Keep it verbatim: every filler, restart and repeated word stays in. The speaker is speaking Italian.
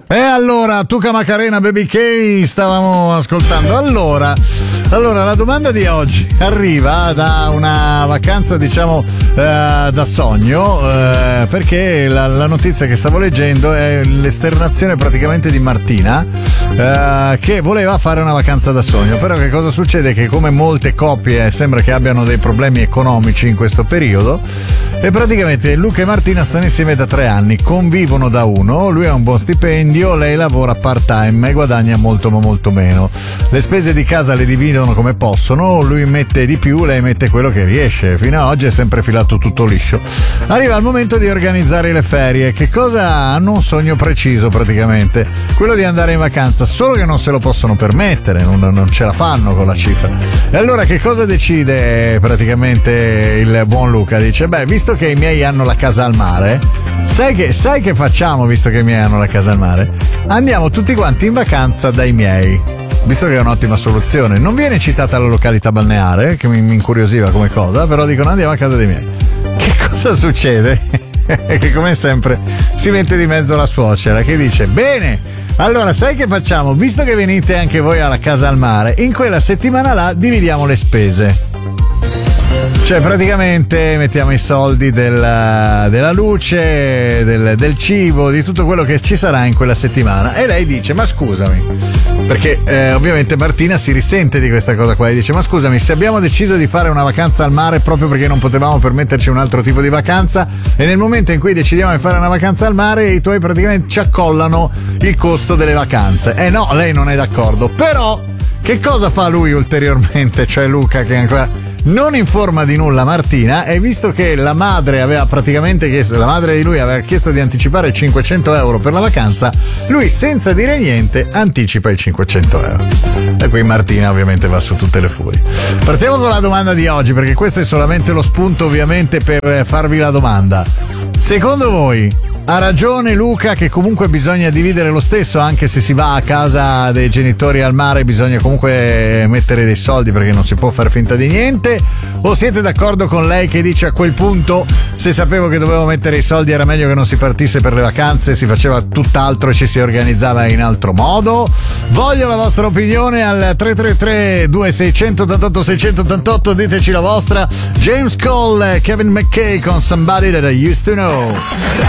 E allora, Tuca Macarena, Baby K, stavamo ascoltando. Allora, allora la domanda di oggi arriva da una vacanza, diciamo, eh, da sogno, eh, perché la, la notizia che stavo leggendo è l'esternazione praticamente di Martina, eh, che voleva fare una vacanza da sogno. Però che cosa succede? Che come molte coppie sembra che abbiano dei problemi economici in questo periodo, e praticamente Luca e Martina stanno insieme da tre anni, convivono da uno, lui ha un buon stipendio, lei lavora part time e guadagna molto ma molto meno. Le spese di casa le dividono come possono, lui mette di più, lei mette quello che riesce. Fino ad oggi è sempre filato tutto liscio. Arriva il momento di organizzare le ferie. Che cosa hanno? Un sogno preciso praticamente, quello di andare in vacanza, solo che non se lo possono permettere, non, non ce la fanno con la cifra. E allora che cosa decide praticamente il buon Luca? Dice: beh, visto che i miei hanno la casa al mare, sai che, sai che facciamo, visto che i miei hanno la casa al mare? Andiamo tutti quanti in vacanza dai miei, visto che è un'ottima soluzione. Non viene citata la località balneare, che mi, mi incuriosiva come cosa, però dicono andiamo a casa dei miei. Che cosa succede? Che come sempre si mette di mezzo la suocera, che dice: bene, allora sai che facciamo? Visto che venite anche voi alla casa al mare, in quella settimana là dividiamo le spese. Cioè praticamente mettiamo i soldi della, della luce, del, del cibo, di tutto quello che ci sarà in quella settimana. E lei dice: ma scusami, perché eh, ovviamente Martina si risente di questa cosa qua e dice: ma scusami, se abbiamo deciso di fare una vacanza al mare proprio perché non potevamo permetterci un altro tipo di vacanza, e nel momento in cui decidiamo di fare una vacanza al mare i tuoi praticamente ci accollano il costo delle vacanze. Eh no, lei non è d'accordo. Però che cosa fa lui ulteriormente, cioè Luca, che ancora non informa di nulla Martina, e visto che la madre aveva praticamente chiesto, la madre di lui aveva chiesto di anticipare cinquecento euro per la vacanza, lui senza dire niente anticipa i cinquecento euro. E qui Martina ovviamente va su tutte le furie. Partiamo con la domanda di oggi, perché questo è solamente lo spunto ovviamente per farvi la domanda. Secondo voi ha ragione Luca che comunque bisogna dividere lo stesso, anche se si va a casa dei genitori al mare bisogna comunque mettere dei soldi perché non si può far finta di niente? O siete d'accordo con lei che dice: a quel punto, se sapevo che dovevo mettere i soldi era meglio che non si partisse per le vacanze, si faceva tutt'altro e ci si organizzava in altro modo? Voglio la vostra opinione al tre tre tre due sei otto otto sei otto otto, diteci la vostra. James Cole, Kevin McKay con Somebody That I Used to Know.